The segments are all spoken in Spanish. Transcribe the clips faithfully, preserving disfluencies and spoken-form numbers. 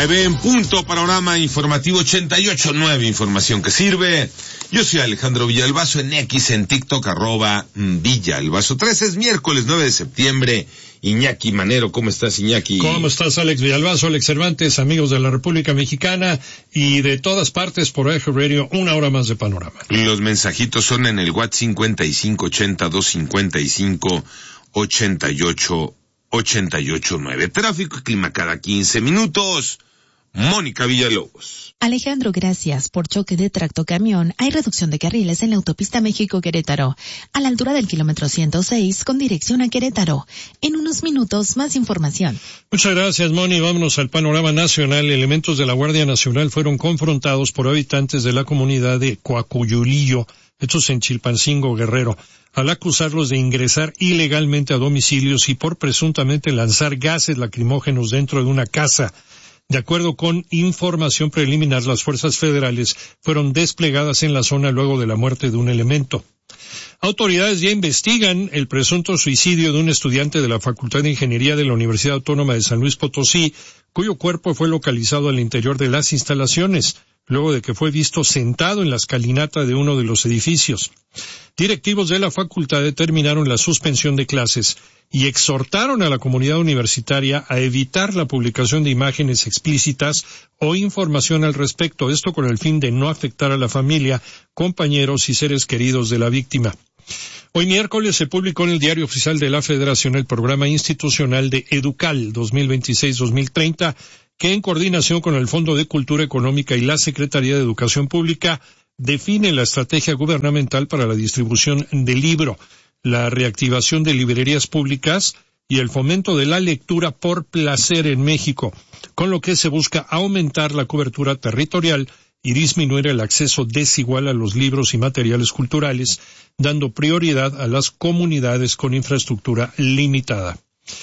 nueve en punto, panorama informativo ochenta y ocho punto nueve, información que sirve. Yo soy Alejandro Villalbazo, en X, en TikTok, arroba Villalbazo. tres es miércoles nueve de septiembre. Iñaki Manero, ¿cómo estás, Iñaki? ¿Cómo estás, Alex Villalbazo, Alex Cervantes, amigos de la República Mexicana y de todas partes por Eje Radio, una hora más de panorama? Los mensajitos son en el WhatsApp cincuenta y cinco ochenta dos cincuenta y cinco ochenta y ocho ochenta y ocho nueve. Tráfico y clima cada quince minutos. Mónica Villalobos. Alejandro, gracias. Por choque de tractocamión, hay reducción de carriles en la autopista México-Querétaro, a la altura del kilómetro ciento seis, con dirección a Querétaro. En unos minutos, más información. Muchas gracias, Moni. Vámonos al panorama nacional. Elementos de la Guardia Nacional fueron confrontados por habitantes de la comunidad de Coacuyulillo, hechos en Chilpancingo, Guerrero, al acusarlos de ingresar ilegalmente a domicilios y por presuntamente lanzar gases lacrimógenos dentro de una casa. De acuerdo con información preliminar, las fuerzas federales fueron desplegadas en la zona luego de la muerte de un elemento. Autoridades ya investigan el presunto suicidio de un estudiante de la Facultad de Ingeniería de la Universidad Autónoma de San Luis Potosí, cuyo cuerpo fue localizado al interior de las instalaciones, luego de que fue visto sentado en la escalinata de uno de los edificios. Directivos de la facultad determinaron la suspensión de clases y exhortaron a la comunidad universitaria a evitar la publicación de imágenes explícitas o información al respecto, esto con el fin de no afectar a la familia, compañeros y seres queridos de la víctima. Hoy miércoles se publicó en el Diario Oficial de la Federación el programa institucional de EDUCAL dos mil veintiséis dos mil treinta, que en coordinación con el Fondo de Cultura Económica y la Secretaría de Educación Pública define la estrategia gubernamental para la distribución del libro, la reactivación de librerías públicas y el fomento de la lectura por placer en México, con lo que se busca aumentar la cobertura territorial y disminuir el acceso desigual a los libros y materiales culturales, dando prioridad a las comunidades con infraestructura limitada.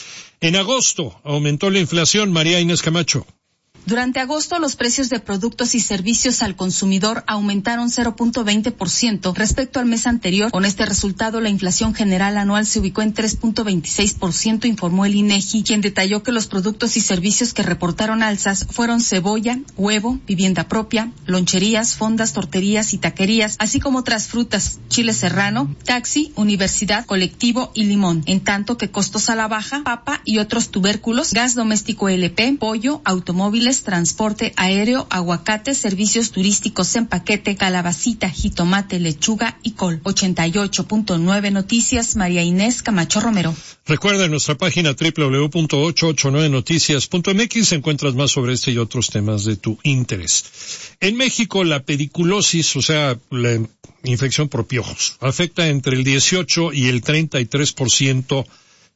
En agosto aumentó la inflación. María Inés Camacho. Durante agosto, los precios de productos y servicios al consumidor aumentaron cero punto veinte por ciento respecto al mes anterior. Con este resultado, la inflación general anual se ubicó en tres punto veintiséis por ciento, informó el INEGI, quien detalló que los productos y servicios que reportaron alzas fueron cebolla, huevo, vivienda propia, loncherías, fondas, torterías y taquerías, así como otras frutas, chile serrano, taxi, universidad, colectivo y limón. En tanto que costos a la baja, papa y otros tubérculos, gas doméstico L P, pollo, automóviles, transporte aéreo, aguacate, servicios turísticos en paquete, calabacita, jitomate, lechuga y col. ochenta y ocho punto nueve Noticias, María Inés Camacho Romero. Recuerda en nuestra página doble u doble u doble u punto ochocientos ochenta y nueve noticias punto m x encuentras más sobre este y otros temas de tu interés. En México, la pediculosis, o sea, la infección por piojos, afecta entre el dieciocho y el treinta y tres por ciento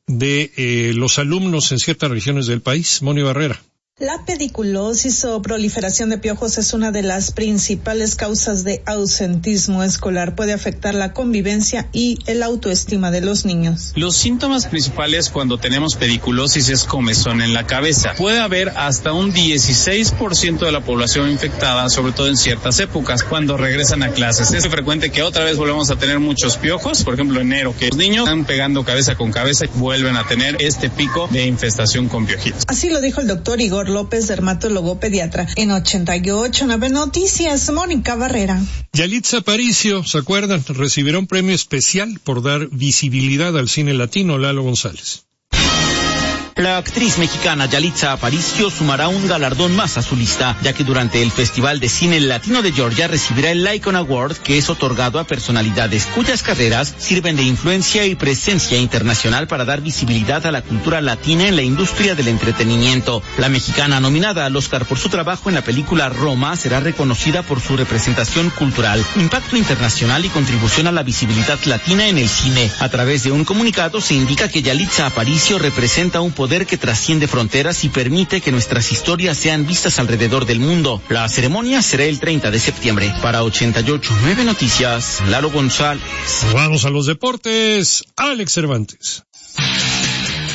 de eh, los alumnos en ciertas regiones del país. Moni Barrera. La pediculosis o proliferación de piojos es una de las principales causas de ausentismo escolar. Puede afectar la convivencia y el autoestima de los niños. Los síntomas principales cuando tenemos pediculosis es comezón en la cabeza. Puede haber hasta un dieciséis por ciento de la población infectada, sobre todo en ciertas épocas, cuando regresan a clases. Es frecuente que otra vez volvamos a tener muchos piojos, por ejemplo enero, que los niños están pegando cabeza con cabeza y vuelven a tener este pico de infestación con piojitos. Así lo dijo el doctor Igor López, dermatólogo pediatra. En ochenta y ocho punto nueve Noticias, Mónica Barrera. Yalitza Aparicio, ¿se acuerdan? Recibirá un premio especial por dar visibilidad al cine latino. Lalo González. La actriz mexicana Yalitza Aparicio sumará un galardón más a su lista, ya que durante el Festival de Cine Latino de Georgia recibirá el Icon Award, que es otorgado a personalidades cuyas carreras sirven de influencia y presencia internacional para dar visibilidad a la cultura latina en la industria del entretenimiento. La mexicana nominada al Oscar por su trabajo en la película Roma será reconocida por su representación cultural, impacto internacional y contribución a la visibilidad latina en el cine. A través de un comunicado se indica que Yalitza Aparicio representa un poder que trasciende fronteras y permite que nuestras historias sean vistas alrededor del mundo. La ceremonia será el treinta de septiembre. Para ochenta y ocho punto nueve Noticias, Lalo González. Vamos a los deportes. Alex Cervantes.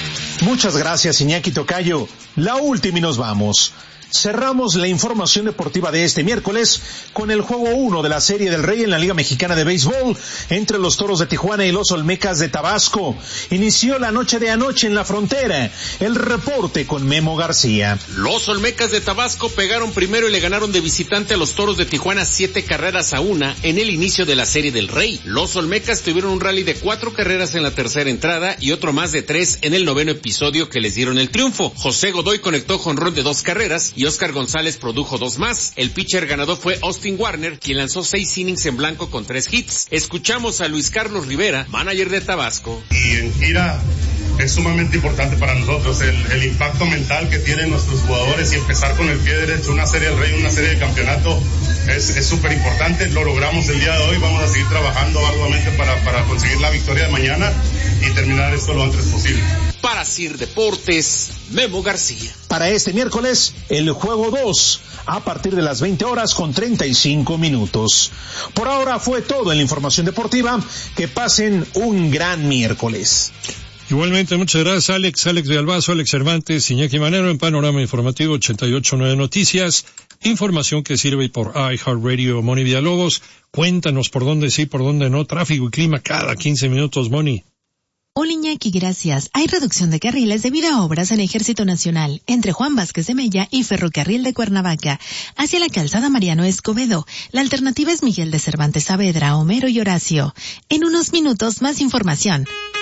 Muchas gracias, Iñaki Tocayo. La última y nos vamos. Cerramos la información deportiva de este miércoles con el juego uno de la Serie del Rey en la Liga Mexicana de Béisbol entre los Toros de Tijuana y los Olmecas de Tabasco. Inició la noche de anoche en la frontera. El reporte con Memo García. Los Olmecas de Tabasco pegaron primero y le ganaron de visitante a los Toros de Tijuana siete carreras a una en el inicio de la Serie del Rey. Los Olmecas tuvieron un rally de cuatro carreras en la tercera entrada y otro más de tres en el noveno episodio que les dieron el triunfo. José Godoy conectó jonrón de dos carreras y Oscar González produjo dos más. El pitcher ganador fue Austin Warner, quien lanzó seis innings en blanco con tres hits. Escuchamos a Luis Carlos Rivera, manager de Tabasco. Y en gira es sumamente importante para nosotros el, el impacto mental que tienen nuestros jugadores y empezar con el pie derecho una serie del Rey, una serie de campeonato es súper importante. Lo logramos el día de hoy, vamos a seguir trabajando arduamente para, para conseguir la victoria de mañana y terminar esto lo antes posible. Para Sir Deportes, Memo García. Para este miércoles, el juego dos, a partir de las veinte horas con treinta y cinco minutos. Por ahora fue todo en la información deportiva. Que pasen un gran miércoles. Igualmente, muchas gracias, Alex, Alex de Albazo, Alex Cervantes, Iñaki Manero en Panorama Informativo ochenta y ocho punto nueve Noticias. Información que sirve por iHeartRadio. Moni Villalobos, cuéntanos por dónde sí, por dónde no. Tráfico y clima cada quince minutos, Moni. Hola Iñaki, gracias. Hay reducción de carriles debido a obras en Ejército Nacional, entre Juan Vázquez de Mella y Ferrocarril de Cuernavaca, hacia la calzada Mariano Escobedo. La alternativa es Miguel de Cervantes Saavedra, Homero y Horacio. En unos minutos, más información.